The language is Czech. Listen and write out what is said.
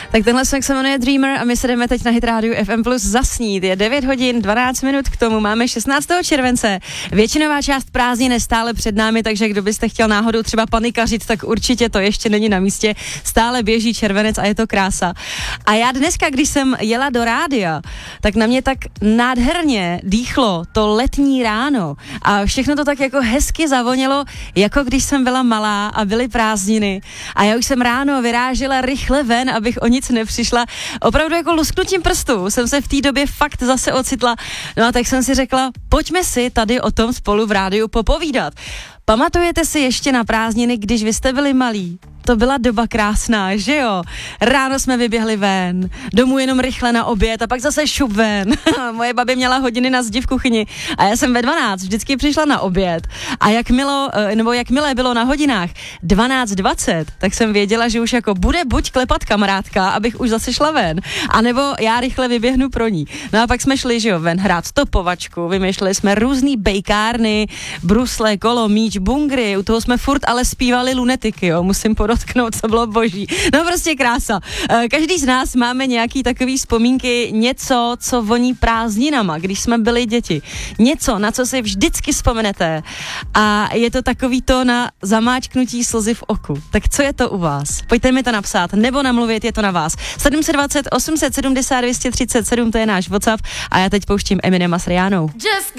Tak tenhle song se jmenuje Dreamer a my se jdeme teď na Hit Radio FM Plus zasnít. Je 9 hodin 12 minut, k tomu máme 16. července. Většinová část prázdnin je stále před námi, takže kdo byste chtěl náhodou třeba panikařit, tak určitě to ještě není na místě. Stále běží červenec a je to krása. A já dneska, když jsem jela do rádia, tak na mě tak nádherně dýchlo to letní ráno a všechno to tak jako hezky zavonělo, jako když jsem byla malá a byly prázdniny. A já už jsem ráno vyrážela rychle ven, abych o nic nepřišla. Opravdu jako lusknutím prstů jsem se v té době fakt zase ocitla. No a tak jsem si řekla, pojďme si tady o tom spolu v rádiu popovídat. Pamatujete si ještě na prázdniny, když vy jste byli malí? To byla doba krásná, že jo? Ráno jsme vyběhli ven, domů jenom rychle na oběd a pak zase šup ven. Moje babi měla hodiny na zdi v kuchyni a já jsem ve 12 vždycky přišla na oběd. A jakmile bylo na hodinách 12:20, tak jsem věděla, že už jako bude buď klepat kamarádka, abych už zase šla ven, anebo já rychle vyběhnu pro ní. No a pak jsme šli, že jo, ven hrát topovačku, vymýšleli jsme různý bejkárny, brusle, kolo, míč, bungry, u toho jsme furt ale zpívali lunetiky, jo, musím podotknout, co bylo boží. No prostě krása. Každý z nás máme nějaký takový vzpomínky, něco, co voní prázdninama, když jsme byli děti. Něco, na co si vždycky vzpomenete. A je to takový to na zamáčknutí slzy v oku. Tak co je to u vás? Pojďte mi to napsat, nebo namluvit, je to na vás. 720 870 237, to je náš WhatsApp a já teď pouštím Eminema s Rihannou.